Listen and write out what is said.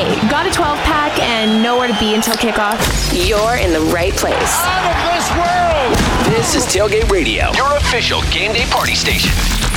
Hey, got a 12-pack and nowhere to be until kickoff? You're in the right place. Out of this world! This is Tailgate Radio, your official game day party station.